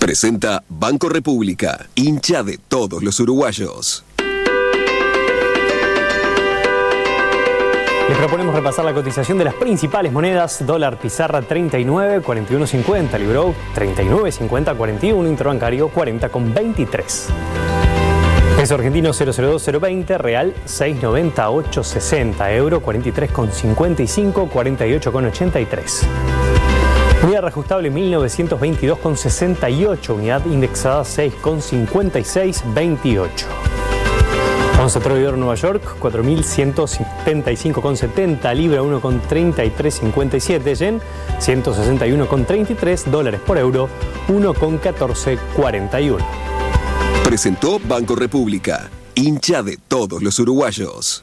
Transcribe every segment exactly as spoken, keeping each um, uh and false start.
Presenta Banco República, hincha de todos los uruguayos. Les proponemos repasar la cotización de las principales monedas. Dólar pizarra treinta y nueve, cuarenta y uno cincuenta. Libro treinta y nueve, cincuenta, cuarenta y uno. Interbancario cuarenta con veintitrés. Peso argentino cero cero dos cero veinte. Real seis noventa, ocho sesenta. Euro cuarenta y tres con cincuenta y cinco, cuarenta y ocho con ochenta y tres. Unidad reajustable mil novecientos veintidós con sesenta y ocho. Unidad indexada seis con cincuenta y seis, veintiocho. Once petróleo de oro Nueva York, cuatro mil ciento setenta y cinco con setenta, libra uno con treinta y tres cincuenta y siete, yen ciento sesenta y uno con treinta y tres, dólares por euro uno con catorce cuarenta y uno. Presentó Banco República, hincha de todos los uruguayos.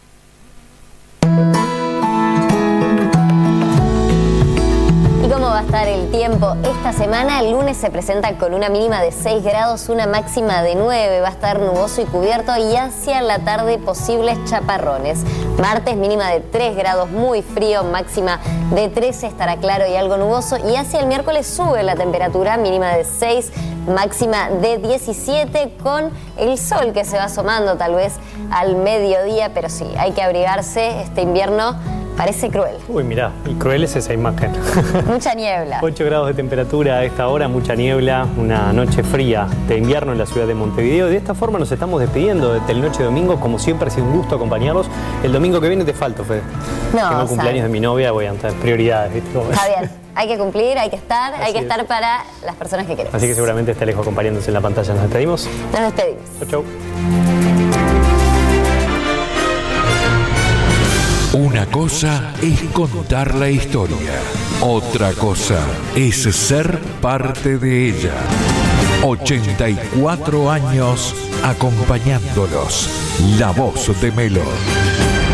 ¿Cómo va a estar el tiempo esta semana? El lunes se presenta con una mínima de seis grados, una máxima de nueve. Va a estar nuboso y cubierto y hacia la tarde posibles chaparrones. Martes mínima de tres grados, muy frío, máxima de trece, estará claro y algo nuboso. Y hacia el miércoles sube la temperatura, mínima de seis, máxima de diecisiete, con el sol que se va asomando tal vez al mediodía. Pero sí, hay que abrigarse, este invierno parece cruel. Uy, mirá, y cruel es esa imagen. Mucha niebla. ocho grados de temperatura a esta hora, mucha niebla, una noche fría de invierno en la ciudad de Montevideo. De esta forma nos estamos despidiendo de Telenoche Domingo. Como siempre, ha sido un gusto acompañarlos. El domingo que viene te falto, Fede. No, Tengo cumpleaños de mi novia, voy a tener prioridades, ¿viste? Está bien, hay que cumplir, hay que estar, Así hay que es. estar para las personas que queremos. Así que seguramente esté lejos acompañándose en la pantalla. ¿Nos despedimos? Nos despedimos. Chau, chau. Una cosa es contar la historia, otra cosa es ser parte de ella. ochenta y cuatro años acompañándolos. La voz de Melo.